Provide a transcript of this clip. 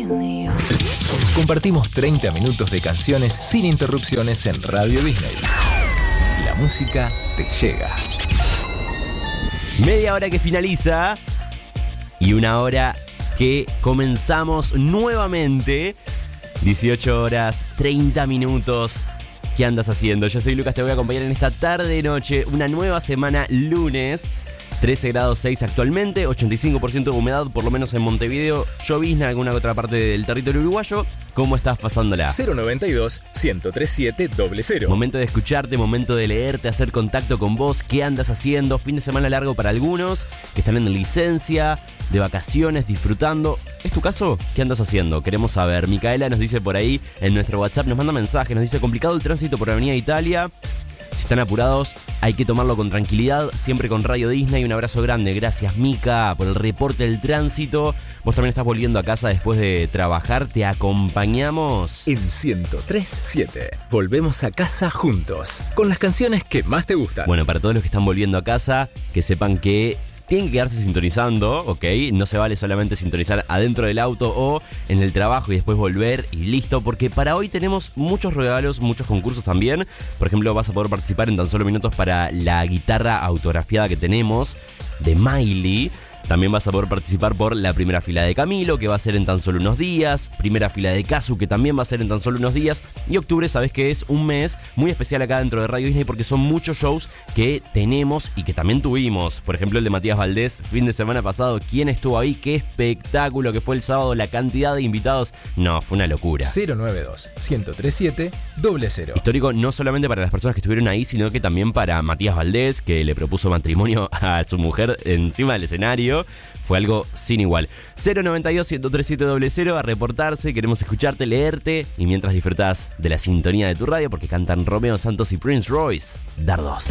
Compartimos 30 minutos de canciones sin interrupciones en Radio Disney. La música te llega. Media hora que finaliza y una hora que comenzamos nuevamente. 18 horas, 30 minutos. ¿Qué andas haciendo? Yo soy Lucas, te voy a acompañar en esta tarde-noche. Una nueva semana, lunes. 13 grados 6 actualmente, 85% de humedad, por lo menos en Montevideo. Llovizna en alguna otra parte del territorio uruguayo. ¿Cómo estás pasándola? 092-103-700. Momento de escucharte, momento de leerte, hacer contacto con vos. ¿Qué andas haciendo? Fin de semana largo para algunos que están en licencia, de vacaciones, disfrutando. ¿Es tu caso? ¿Qué andas haciendo? Queremos saber. Micaela nos dice por ahí en nuestro WhatsApp, nos manda mensajes, nos dice: complicado el tránsito por Avenida Italia. Si están apurados, hay que tomarlo con tranquilidad, siempre con Radio Disney. Un abrazo grande, gracias Mica por el reporte del tránsito. Vos también estás volviendo a casa después de trabajar, te acompañamos En 103.7 volvemos a casa juntos, con las canciones que más te gustan. Bueno, para todos los que están volviendo a casa, que sepan que tienen que quedarse sintonizando, ¿ok? No se vale solamente sintonizar adentro del auto o en el trabajo y después volver y listo, porque para hoy tenemos muchos regalos, muchos concursos también. Por ejemplo, vas a poder participar en tan solo minutos para la guitarra autografiada que tenemos de Miley. También vas a poder participar por la primera fila de Camilo, que va a ser en tan solo unos días. Primera fila de Kazu, que también va a ser en tan solo unos días. Y octubre, sabes que es un mes muy especial acá dentro de Radio Disney, porque son muchos shows que tenemos y que también tuvimos. Por ejemplo, el de Matías Valdés, fin de semana pasado. ¿Quién estuvo ahí? ¡Qué espectáculo que fue el sábado! La cantidad de invitados. No, fue una locura. 092-103-700. Histórico no solamente para las personas que estuvieron ahí, sino que también para Matías Valdés, que le propuso matrimonio a su mujer encima del escenario. Fue algo sin igual. 092-103-700 a reportarse. Queremos escucharte, leerte. Y mientras disfrutás de la sintonía de tu radio, porque cantan Romeo Santos y Prince Royce, Dardos.